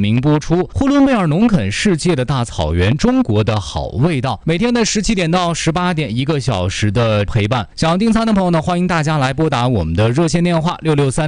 明播出。呼伦贝尔农垦，世界的大草原，中国的好味道。每天的17点到18点，1个小时的陪伴。想要订餐的朋友呢，欢迎大家来拨打我们的热线电话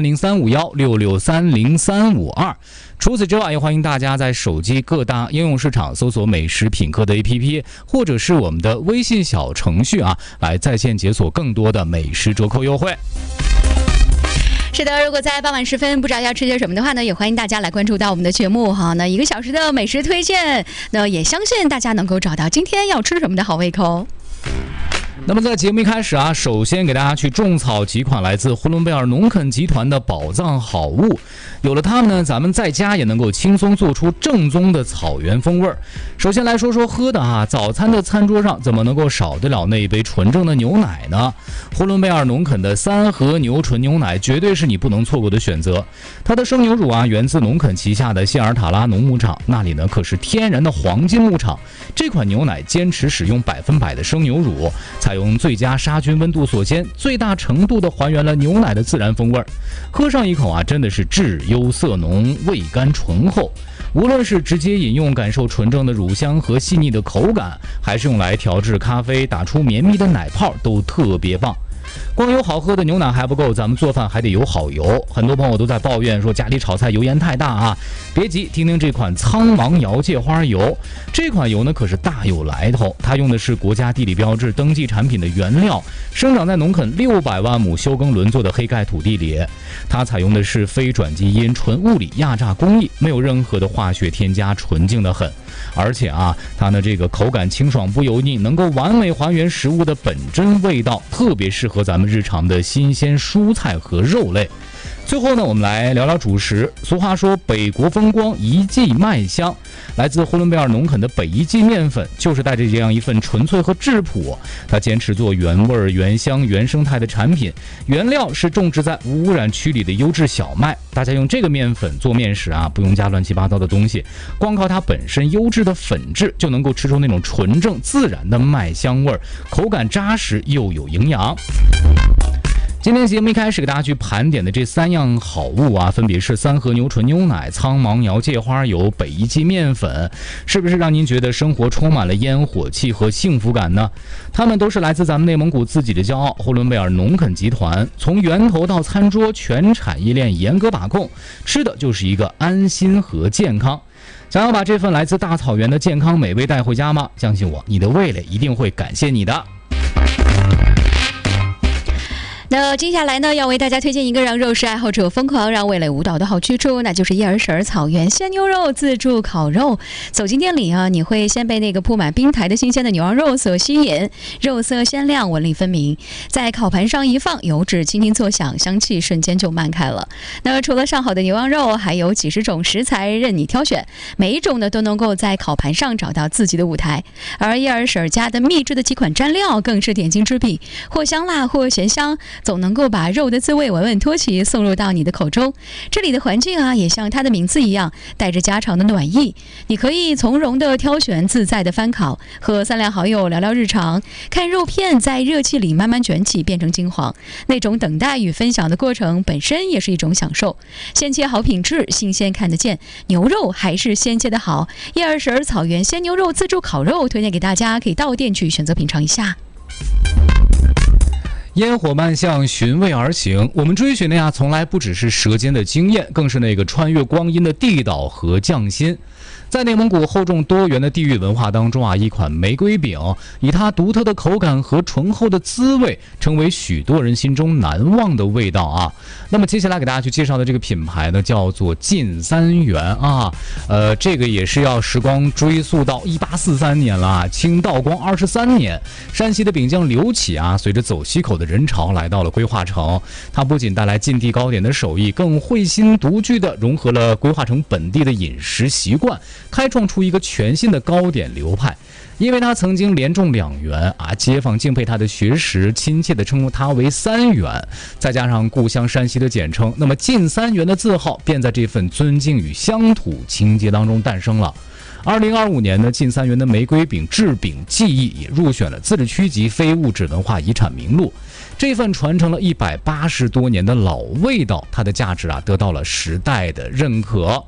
6630-351，6630-352。除此之外，也欢迎大家在手机各大应用市场搜索美食品客的 APP， 或者是我们的微信小程序来在线解锁更多的美食折扣优惠。 是的，如果在傍晚时分不知道要吃些什么的话呢，也欢迎大家来关注到我们的节目哈。那1个小时的美食推荐，那也相信大家能够找到今天要吃什么的好胃口。 那么在节目一开始首先给大家去种草几款来自呼伦贝尔农垦集团的宝藏好物。有了它们呢，咱们在家也能够轻松做出正宗的草原风味。首先来说说喝的早餐的餐桌上怎么能够少得了那一杯纯正的牛奶呢？呼伦贝尔农垦的3和牛纯牛奶绝对是你不能错过的选择。它的生牛乳源自农垦旗下的谢尔塔拉农牧场，那里呢可是天然的黄金牧场。这款牛奶坚持使用100%的生牛乳，采用最佳杀菌温度锁鲜，最大程度的还原了牛奶的自然风味。喝上一口真的是质优色浓，味甘醇厚。无论是直接饮用感受纯正的乳香和细腻的口感，还是用来调制咖啡打出绵密的奶泡，都特别棒。光有好喝的牛奶还不够，咱们做饭还得有好油。很多朋友都在抱怨说家里炒菜油盐太大别急，听听这款苍芒瑶芥花油。这款油呢可是大有来头，它用的是国家地理标志登记产品的原料，生长在农垦600万亩休耕轮作的黑盖土地里。它采用的是非转基因纯物理压榨工艺，没有任何的化学添加，纯净的很。而且它呢这个口感清爽不油腻，能够完美还原食物的本真味道，特别适合咱们日常的新鲜蔬菜和肉类。最后呢，我们来聊聊主食。俗话说北国风光，一季麦香。来自呼伦贝尔农垦的北一季面粉，就是带着这样一份纯粹和质朴。它坚持做原味、原香、原生态的产品，原料是种植在无污染区里的优质小麦。大家用这个面粉做面时不用加乱七八糟的东西，光靠它本身优质的粉质，就能够吃出那种纯正自然的麦香味，口感扎实又有营养。今天节目一开始给大家去盘点的这3样好物分别是3和牛纯牛奶、苍芒瑶芥花油、北一季面粉，是不是让您觉得生活充满了烟火气和幸福感呢？它们都是来自咱们内蒙古自己的骄傲——呼伦贝尔农垦集团，从源头到餐桌，全产业链严格把控，吃的就是一个安心和健康。想要把这份来自大草原的健康美味带回家吗？相信我，你的味蕾一定会感谢你的。 那接下来呢，要为大家推荐一个让肉食爱好者疯狂、让味蕾舞蹈的好去处，那就是叶尔舍尔草原鲜牛肉自助烤肉。走进店里你会先被那个铺满冰台的新鲜的牛羊肉所吸引，肉色鲜亮，纹理分明，在烤盘上一放，油脂轻轻作响，香气瞬间就漫开了。那除了上好的牛羊肉，还有几十种食材任你挑选，每一种呢都能够在烤盘上找到自己的舞台。而叶尔舍尔家的秘制的几款蘸料更是点睛之笔，或香辣或咸香，总能够把肉的滋味稳稳托起，送入到你的口中。这里的环境也像它的名字一样，带着家常的暖意。你可以从容的挑选，自在的翻烤，和3两好友聊聊日常，看肉片在热气里慢慢卷起，变成金黄。那种等待与分享的过程本身也是一种享受。鲜切好品质，新鲜看得见，牛肉还是鲜切的好。叶尔舍尔草原鲜牛肉自助烤肉推荐给大家，可以到店去选择品尝一下。 烟火漫向，寻味而行。我们追寻的从来不只是舌尖的经验，更是那个穿越光阴的地道和匠心。在内蒙古厚重多元的地域文化当中一款玫瑰饼以它独特的口感和醇厚的滋味，成为许多人心中难忘的味道那么接下来给大家去介绍的这个品牌呢，叫做晋三元这个也是要时光追溯到1843年了，清道光23年，山西的饼匠刘启随着走西口的人潮来到了归化城。他不仅带来晋地糕点的手艺，更会心独具的融合了归化城本地的饮食习惯，开创出一个全新的糕点流派。因为他曾经连中2元街坊敬佩他的学识，亲切地称呼他为3元，再加上故乡山西的简称，那么晋3元的字号便在这份尊敬与乡土情结当中诞生了。2025年呢，晋三元的玫瑰饼制饼技艺也入选了自治区级非物质文化遗产名录。这份传承了180多年的老味道，它的价值得到了时代的认可。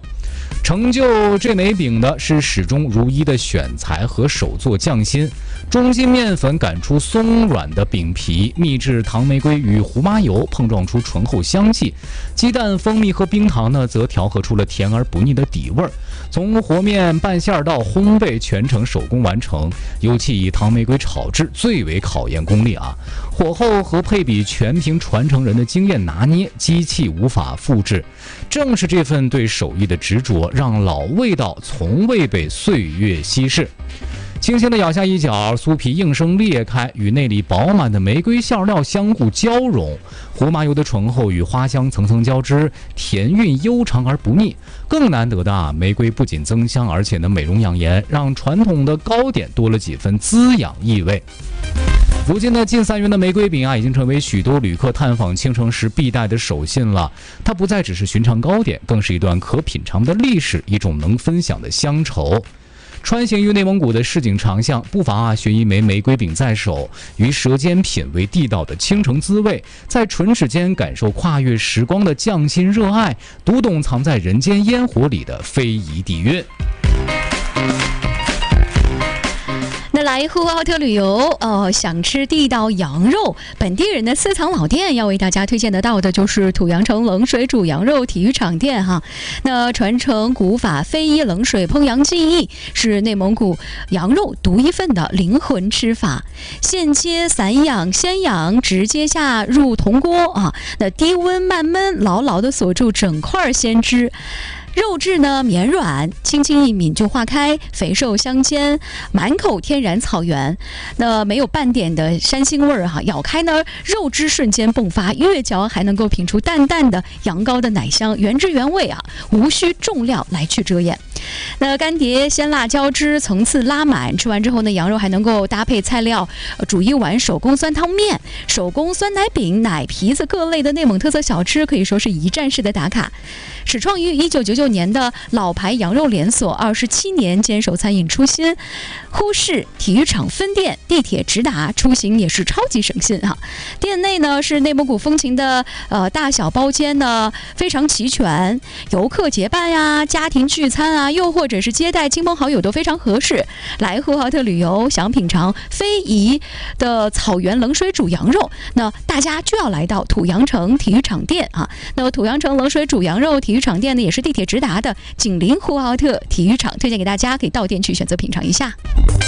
成就这枚饼的是始终如一的选材和手作匠心。中筋面粉擀出松软的饼皮，秘制糖玫瑰与胡麻油碰撞出醇厚香气，鸡蛋、蜂蜜和冰糖呢，则调和出了甜而不腻的底味儿。从和面拌馅到烘焙，全程手工完成，尤其以糖玫瑰炒制最为考验功力啊！火候和配比全凭传承人的经验拿捏，机器无法复制。正是这份对手艺的执着，让老味道从未被岁月稀释。轻轻地咬下一角，酥皮应声裂开，与内里饱满的玫瑰馅料相互交融，胡麻油的醇厚与花香层层交织，甜韵悠长而不腻。更难得的啊，玫瑰不仅增香，而且呢美容养颜，让传统的糕点多了几分滋养意味。如今呢，近3元的玫瑰饼啊，已经成为许多旅客探访青城时必带的手信了。它不再只是寻常糕点，更是一段可品尝的历史，一种能分享的乡愁。穿行于内蒙古的市井长巷，不妨寻一枚玫瑰饼在手，于舌尖品味地道的青城滋味，在唇齿间感受跨越时光的匠心热爱，读懂藏在人间烟火里的非遗底蕴。 那来呼和浩特旅游，想吃地道羊肉，本地人的私藏老店，要为大家推荐得到的就是土阳城冷水煮羊肉体育场店哈。那传承古法非遗冷水烹羊技艺，是内蒙古羊肉独一份的灵魂吃法。现切散养鲜羊，直接下入铜锅啊，那低温慢焖，牢牢地锁住整块鲜汁。肉质呢绵软，轻轻一抿就化开，肥瘦相间，满口天然草原，那没有半点的山腥味儿哈。咬开呢，肉汁瞬间迸发，越嚼还能够品出淡淡的羊羔的奶香，原汁原味啊，无需重料来去遮掩。那干碟鲜辣交织，层次拉满，吃完之后呢，羊肉还能够搭配菜料，煮一碗手工酸汤面、手工酸奶饼、奶皮子各类的内蒙特色小吃，可以说是一站式的打卡。始创于1999年的老牌羊肉连锁，27年坚守餐饮初心。呼市体育场分店地铁直达，出行也是超级省心哈。店内呢是内蒙古风情的大小包间呢非常齐全，游客结伴呀、家庭聚餐啊，又或者是接待亲朋好友都非常合适。来呼和浩特旅游，想品尝非遗的草原冷水煮羊肉，那大家就要来到土阳城体育场店啊。那土阳城冷水煮羊肉体育场店呢，也是地铁直达的，紧邻呼和浩特体育场，推荐给大家，可以到店去选择品尝一下。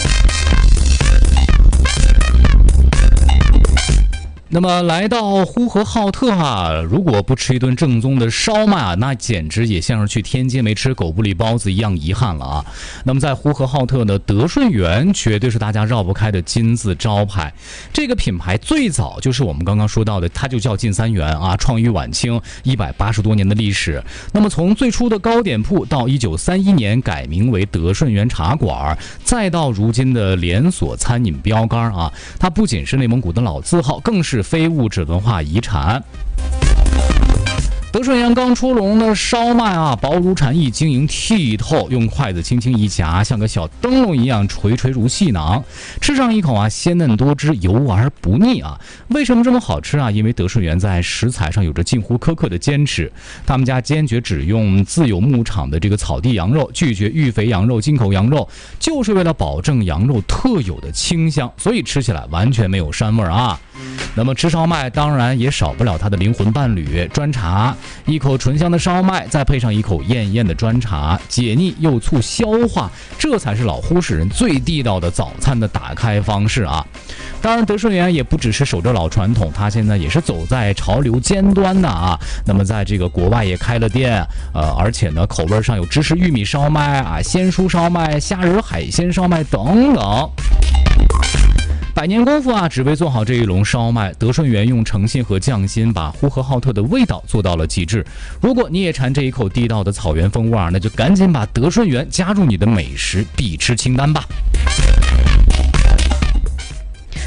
那么来到呼和浩特啊，如果不吃一顿正宗的烧麦啊，那简直也像是去天津没吃狗不理包子一样遗憾了啊。那么在呼和浩特呢，德顺源绝对是大家绕不开的金字招牌。这个品牌最早就是我们刚刚说到的，它就叫晋三元啊，创于晚清，180多年的历史。那么从最初的糕点铺到1931年改名为德顺源茶馆，再到如今的连锁餐饮标杆啊，它不仅是内蒙古的老字号，更是非物质文化遗产。德顺源刚出笼的烧麦啊，薄如蝉翼，晶莹剔透，用筷子轻轻一夹，像个小灯笼一样垂垂如细囊。吃上一口啊，鲜嫩多汁，油而不腻啊。为什么这么好吃啊？因为德顺源在食材上有着近乎苛刻的坚持，他们家坚决只用自有牧场的这个草地羊肉，拒绝育肥羊肉、进口羊肉，就是为了保证羊肉特有的清香，所以吃起来完全没有膻味啊。那么吃烧麦当然也少不了它的灵魂伴侣砖茶，一口醇香的烧麦，再配上一口艳艳的砖茶，解腻又促消化，这才是老呼市人最地道的早餐的打开方式啊。当然德顺源也不只是守着老传统，它现在也是走在潮流尖端的啊。那么在这个国外也开了店，而且呢口味上有芝士玉米烧麦啊、鲜蔬烧麦、虾仁海鲜烧麦等等。100年功夫啊，只为做好这一笼烧麦。德顺源用诚信和匠心，把呼和浩特的味道做到了极致。如果你也馋这一口地道的草原风味啊，那就赶紧把德顺源加入你的美食必吃清单吧。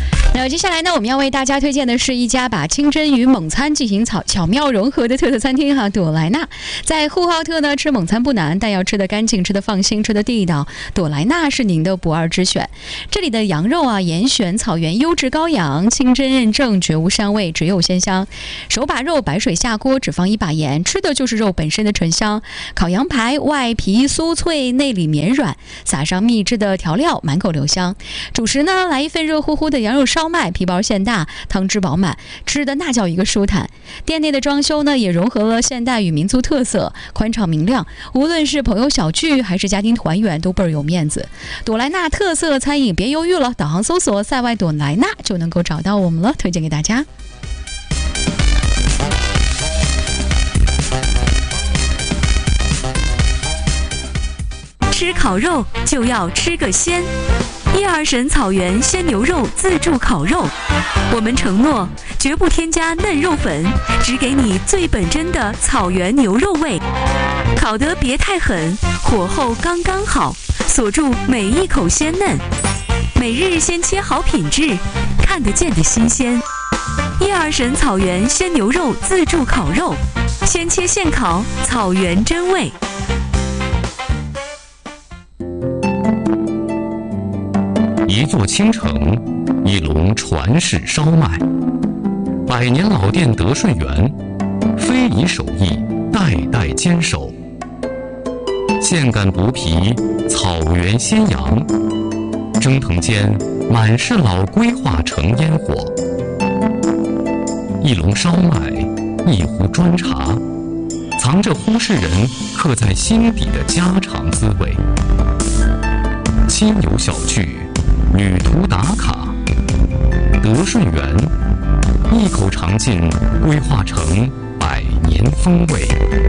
那接下来呢，我们要为大家推荐的是一家把清真与蒙餐进行巧妙融合的特色餐厅朵莱纳。在呼和浩特呢，吃蒙餐不难，但要吃得干净、吃得放心、吃得地道，朵莱纳是您的不二之选。这里的羊肉严选草原优质羔羊，清真认证，绝无膻味，只有鲜香。手把肉白水下锅，只放1把盐，吃的就是肉本身的醇香。烤羊排外皮酥脆，内里绵软，撒上秘制的调料，满口留香。主食呢，来一份热乎乎的羊肉烧麦，皮包馅大，汤汁饱满，吃的那叫一个舒坦。店内的装修呢，也融合了现代与民族特色，宽敞明亮，无论是朋友小聚还是家庭团圆，都倍儿有面子。朵莱纳特色餐饮，别犹豫了，导航搜索塞外朵莱纳就能够找到我们了，推荐给大家。 吃烤肉就要吃个鲜，叶尔省草原鲜牛肉自助烤肉，我们承诺绝不添加嫩肉粉，只给你最本真的草原牛肉味，烤得别太狠，火候刚刚好，锁住每一口鲜嫩，每日先切好品质，看得见的新鲜。叶尔省草原鲜牛肉自助烤肉，现切现烤，草原真味。 一座倾城，一笼传世烧麦，100年老店德顺园，非遗手艺代代坚守。现擀薄皮，草原鲜羊，蒸腾间满是老规划成烟火。一笼烧麦，一壶砖茶，藏着呼市人刻在心底的家常滋味。亲友小聚，旅途打卡，德顺园一口尝尽，规划成100年风味。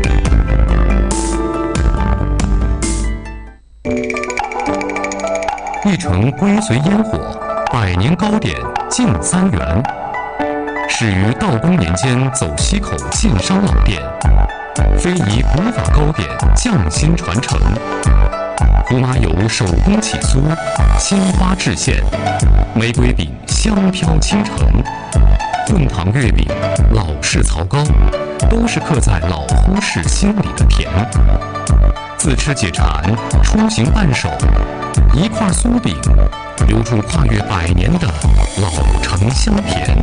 一城归随烟火，100年糕点进3元。始于道光年间走西口晋商老店，非遗古法糕点匠心传承。胡麻油手工起酥，鲜花制馅，玫瑰饼香飘倾城，炖糖月饼、老式槽糕，都是刻在老呼市心里的甜。自吃解馋，出行伴手，一块酥饼，留住跨越100年的老城香甜。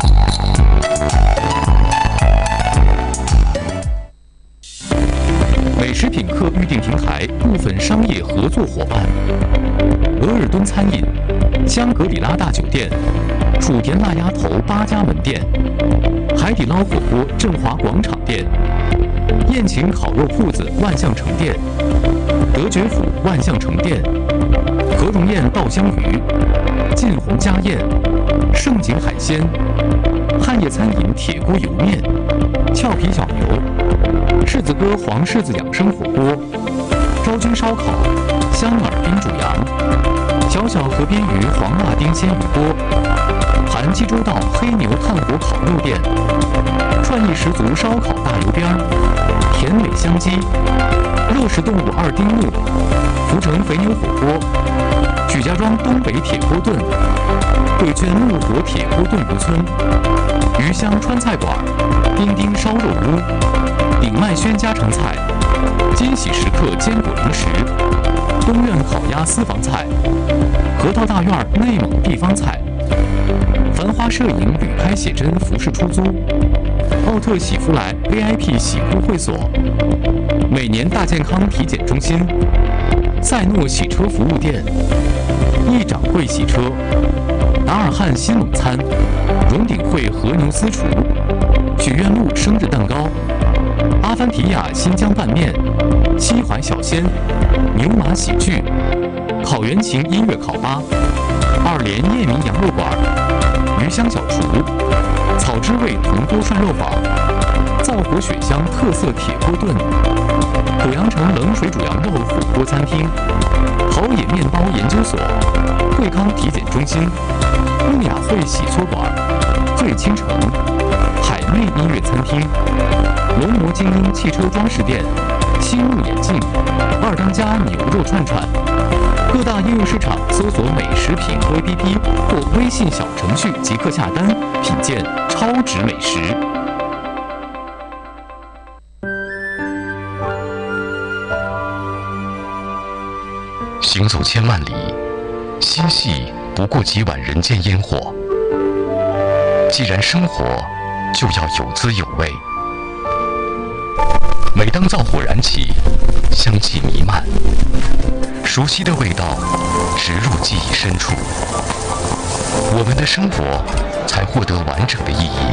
美食品客预订平台部分商业合作伙伴：额尔敦餐饮、香格里拉大酒店、楚田腊鸭头8家门店、海底捞火锅振华广场店、宴请烤肉铺子万象城店、德觉府万象城店、何荣宴稻香鱼、晋宏家宴、盛景海鲜、汉业餐饮铁锅油面、俏皮小牛、柿子哥黄柿子养生火锅、昭君烧烤、香耳冰煮羊、小小河边鱼黄辣丁鲜鱼锅、韩济州道黑牛炭火烤肉店、创意十足烧烤大油边、甜美香鸡、肉食动物2丁目、福城肥牛火锅、曲家庄东北铁锅炖、贵圈木火铁锅炖鱼村、鱼香川菜馆、丁丁烧肉屋、鼎麦轩家常菜、惊喜时刻坚果零食、东苑烤鸭私房菜、核桃大院内蒙地方菜、繁花摄影旅拍写真服饰出租、奥特喜福来 VIP 洗护会所、每年大健康体检中心、赛诺洗车服务店、一掌柜洗车、达尔汉新蒙餐、荣鼎会和牛私厨、许愿路生日蛋糕、阿凡提亚新疆拌面、西淮小鲜、牛马喜剧、烤原琴音乐烤吧、2连叶明羊肉馆、鱼香小厨、草之味铜锅涮肉坊、灶火雪香特色铁锅炖、九阳城冷水煮羊肉火锅餐厅、好野面包研究所、惠康体检中心、陆雅汇洗搓馆、醉倾城、海媚音乐餐厅、龙魔精英汽车装饰店、新路眼镜、2当家牛肉串串、 各大应用市场搜索美食品客 APP 或微信小程序即可下单，品鉴超值美食。行走千万里，心系不过几碗人间烟火。既然生活，就要有滋有味。每当灶火燃起，香气弥漫，熟悉的味道植入记忆深处，我们的生活才获得完整的意义。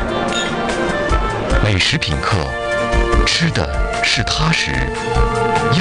美食品客，吃的是踏实。